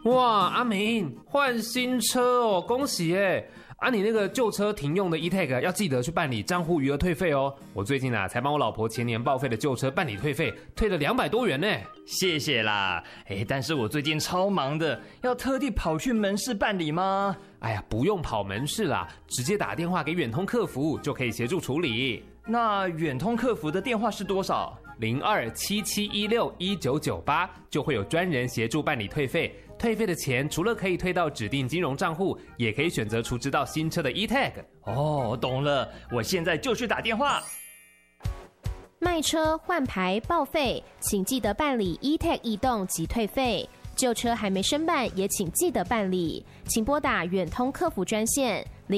哇，阿明换新车哦，恭喜耶！啊，你那个旧车停用的 eTag 要记得去办理账户余额退费哦。我最近才帮我老婆前年报废的旧车办理退费，退了200多元呢。 谢谢啦。但是我最近超忙的，要特地跑去门市办理吗？ 哎呀，不用跑门市啦，直接打电话给远通客服就可以协助处理。 那远通客服的电话是多少 ？0277161998就会有专人协助办理退费。退费的钱除了可以退到指定金融账户，也可以选择储值到新车的 eTag。 哦，懂了，我现在就去打电话。 卖车、换牌、报废，请记得办理 eTag 异动及退费。旧车还没申办，也请记得办理，请拨打远通客服专线